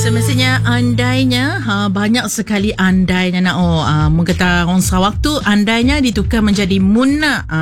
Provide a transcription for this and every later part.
Semestinya andainya banyak sekali andainya nak mengkata orang Sarawak tu andainya ditukar menjadi mun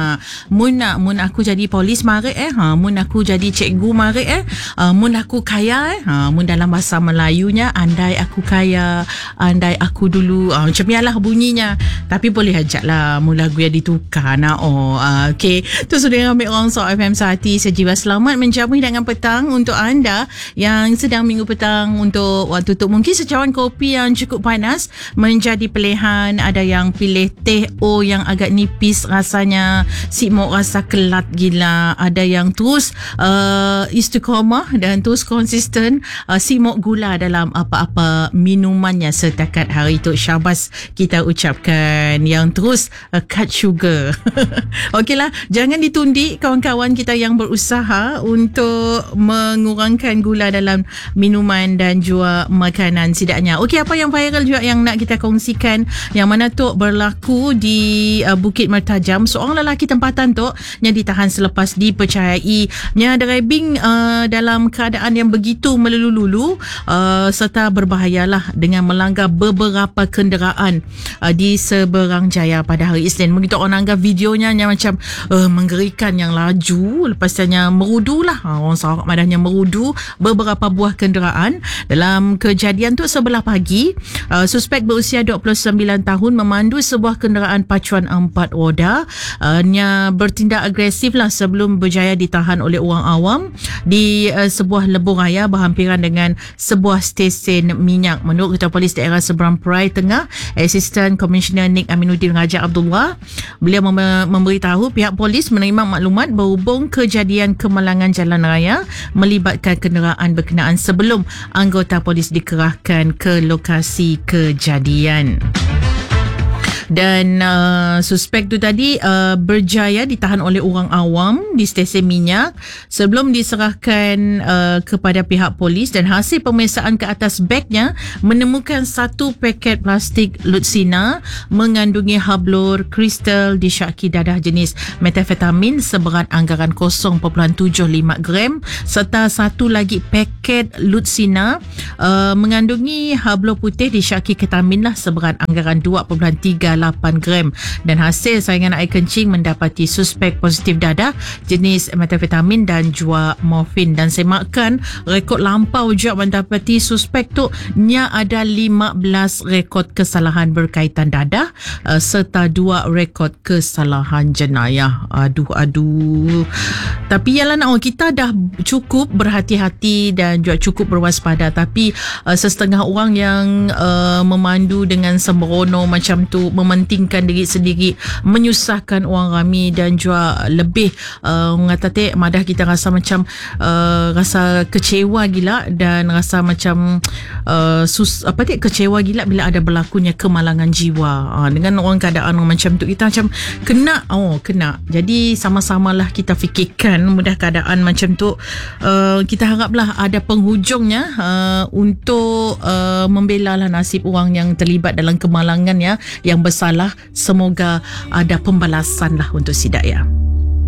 aku jadi polis mari mun aku jadi cikgu mari mun aku kaya mun dalam bahasa Melayunya andai aku kaya, andai aku dulu macam yalah bunyinya, tapi boleh ajaklah mu lagu yang ditukar nak okey tu sudah ambil orang Sarawak FM Sehati sejiwa. Selamat menjamu hidangan petang untuk anda yang sedang minggu petang untuk waktu tu mungkin secawan kopi yang cukup panas menjadi pilihan. Ada yang pilih teh yang agak nipis rasanya, sipmok rasa kelat gila. Ada yang terus istiqamah dan terus konsisten sipmok gula dalam apa-apa minumannya setakat hari itu. Syabas kita ucapkan yang terus cut sugar. Okeylah, jangan ditundi kawan-kawan kita yang berusaha untuk mengurangkan gula dalam minuman dan juga makanan setidaknya. Okey, apa yang viral juga yang nak kita kongsikan, yang mana tu berlaku di Bukit Mertajam. Seorang lelaki tempatan tu yang ditahan selepas dipercayai nya driving dalam keadaan yang begitu melulu-lulu serta berbahayalah dengan melanggar beberapa kenderaan di Seberang Jaya pada hari Isnin. Begitu orang anggap videonya yang macam menggerikan, yang laju lepas tanya merudu lah, orang Sarawak madahnya merudu beberapa buah kenderaan. Dalam kejadian tu sebelah pagi, suspek berusia 29 tahun memandu sebuah kenderaan pacuan 4 roda nya bertindak agresif lah sebelum berjaya ditahan oleh orang awam di sebuah lebuh raya berhampiran dengan sebuah stesen minyak. Menurut Ketua Polis Daerah Seberang Perai Tengah, Asisten Komisioner Nik Aminuddin Raja Abdullah, beliau memberitahu pihak polis menerima maklumat berhubung kejadian kemalangan jalan raya melibatkan kenderaan berkenaan sebelum anggota polis dikerahkan ke lokasi kejadian. Dan suspek tu tadi berjaya ditahan oleh orang awam di stesen minyak sebelum diserahkan kepada pihak polis, dan hasil pemeriksaan ke atas bagnya menemukan satu paket plastik lutsina mengandungi hablur kristal disyaki dadah jenis metafetamin seberat anggaran 0.75 gram serta satu lagi paket lutsina mengandungi hablur putih disyaki ketamin lah seberat anggaran 2.38 gram, dan hasil saringan air kencing mendapati suspek positif dadah jenis metafetamin dan juga morfin. Dan semakan rekod lampau juga mendapati suspek tu nya ada 15 rekod kesalahan berkaitan dadah serta 2 rekod kesalahan jenayah. Aduh. Tapi yalah nak kita dah cukup berhati-hati dan juga cukup berwaspada, tapi sesetengah orang yang memandu dengan sembrono macam tu, mementingkan diri sendiri, menyusahkan orang ramai dan juga lebih mengatakan madah kita rasa macam rasa kecewa gila dan rasa macam kecewa gila bila ada berlakunya kemalangan jiwa dengan orang keadaan macam tu. Kita macam kena. Jadi sama-samalah kita fikirkan mudah keadaan macam tu. Kita haraplah ada penghujungnya untuk membela lah nasib orang yang terlibat dalam kemalangan yang bersalah. Semoga ada pembalasan lah untuk si Daya.